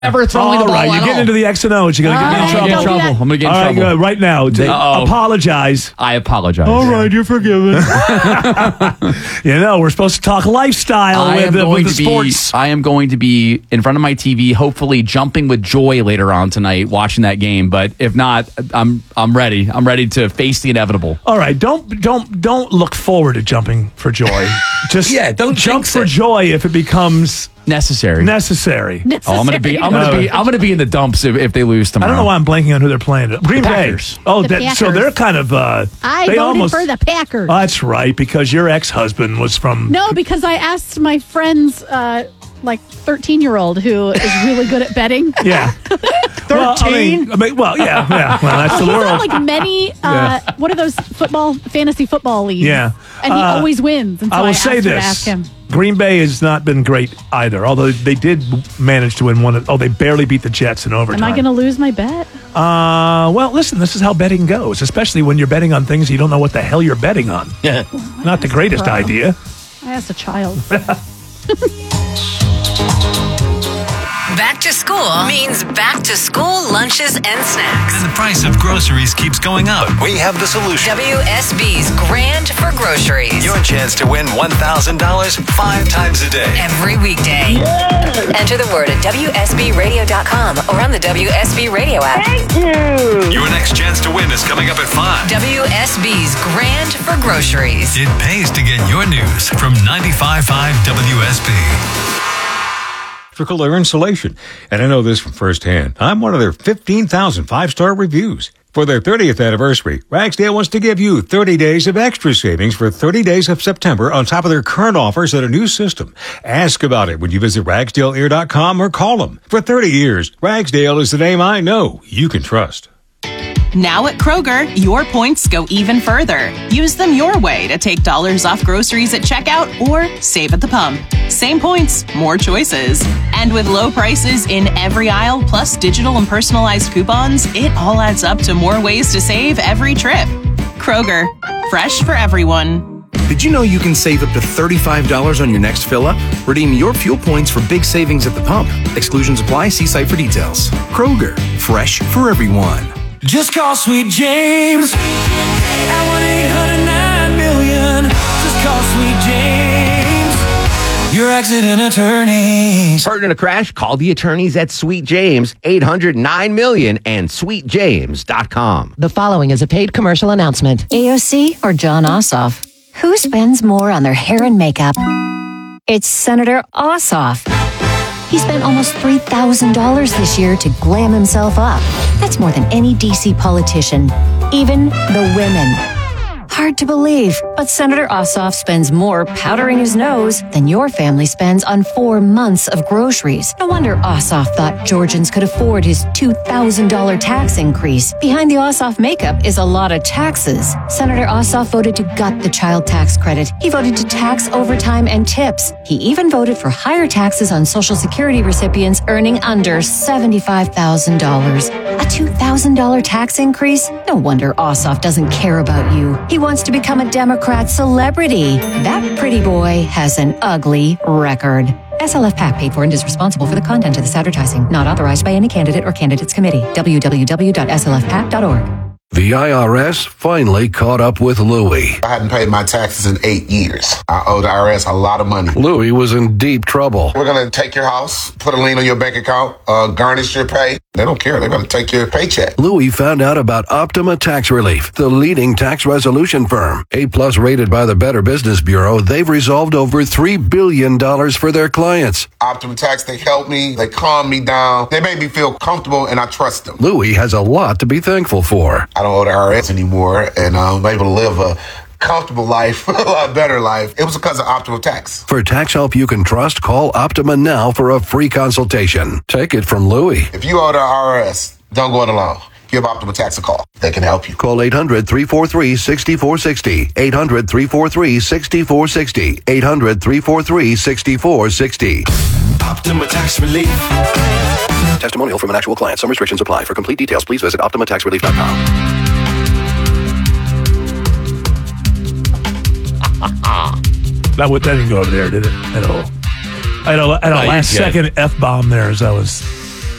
Ever throwing the ball All right, you're getting into the X and O's. You're going to get me in trouble. I'm going to get in trouble. Right now, apologize. I apologize. All right, you're forgiven. We're supposed to talk lifestyle with the sports. I am going to be in front of my TV, hopefully jumping with joy later on tonight, watching that game. But if not, I'm ready. I'm ready to face the inevitable. All right, don't look forward to jumping for joy. Just don't jump for joy if it becomes necessary. Oh, I'm gonna be in the dumps if they lose tomorrow. I don't know why I'm blanking on who they're playing. Green Bay. Oh, so they're kind of. I voted for the Packers. Oh, that's right, because your ex-husband was from. No, because I asked my friend's 13-year-old who is really good at betting. Yeah. 13? Well, that's the world. Like many, what are those fantasy football leagues? Yeah. And he always wins. And so I will say this. To ask him. Green Bay has not been great either, although they did manage to win one. They barely beat the Jets in overtime. Am I going to lose my bet? Well, listen, this is how betting goes, especially when you're betting on things you don't know what the hell you're betting on. Yeah. Not the greatest idea. I asked a child. Back to school means back to school lunches and snacks. And the price of groceries keeps going up. We have the solution. WSB's Grand for Groceries. Your chance to win $1,000 5 times a day. Every weekday. Yeah. Enter the word at WSBradio.com or on the WSB Radio app. Thank you. Your next chance to win is coming up at 5. WSB's Grand for Groceries. It pays to get your news from 95.5 WSB. Air insulation. And I know this from firsthand. I'm one of their 15,000 5-star reviews. For their 30th anniversary, Ragsdale wants to give you 30 days of extra savings for 30 days of September on top of their current offers at a new system. Ask about it when you visit RagsdaleAir.com or call them. For 30 years, Ragsdale is the name I know you can trust. Now at Kroger, your points go even further. Use them your way to take dollars off groceries at checkout or save at the pump. Same points, more choices. And with low prices in every aisle, plus digital and personalized coupons, it all adds up to more ways to save every trip. Kroger, fresh for everyone. Did you know you can save up to $35 on your next fill-up? Redeem your fuel points for big savings at the pump. Exclusions apply. See site for details. Kroger, fresh for everyone. Just call Sweet James at 1-800-9-million. Just call Sweet James, your accident attorneys. Hurt in a crash? Call the attorneys at Sweet James, 800-9-million and sweetjames.com. The following is a paid commercial announcement. AOC or John Ossoff? Who spends more on their hair and makeup? It's Senator Ossoff. He spent almost $3,000 this year to glam himself up. That's more than any D.C. politician, even the women. Hard to believe, but Senator Ossoff spends more powdering his nose than your family spends on 4 months of groceries. No wonder Ossoff thought Georgians could afford his $2,000 tax increase. Behind the Ossoff makeup is a lot of taxes. Senator Ossoff voted to gut the child tax credit. He voted to tax overtime and tips. He even voted for higher taxes on Social Security recipients earning under $75,000. A $2,000 tax increase? No wonder Ossoff doesn't care about you. He wants to become a Democrat celebrity. That pretty boy has an ugly record. SLF PAC paid for and is responsible for the content of this advertising. Not authorized by any candidate or candidates committee. www.slfpac.org. The IRS finally caught up with Louie. I hadn't paid my taxes in 8 years. I owe the IRS a lot of money. Louie was in deep trouble. We're going to take your house, put a lien on your bank account, garnish your pay. They don't care. They're going to take your paycheck. Louie found out about Optima Tax Relief, the leading tax resolution firm. A+ rated by the Better Business Bureau, they've resolved over $3 billion for their clients. Optima Tax, they helped me. They calmed me down. They made me feel comfortable, and I trust them. Louie has a lot to be thankful for. I don't owe the IRS anymore, and I'm able to live a comfortable life, a lot better life. It was because of Optima Tax. For tax help you can trust, call Optima now for a free consultation. Take it from Louie. If you owe the IRS, don't go it alone. Give Optima Tax a call. They can help you. Call 800-343-6460. 800-343-6460. 800-343-6460. Optima Tax Relief. Testimonial from an actual client. Some restrictions apply. For complete details, please visit OptimaTaxRelief.com. That didn't go over there, did it? At all. I had a last second F-bomb there as I was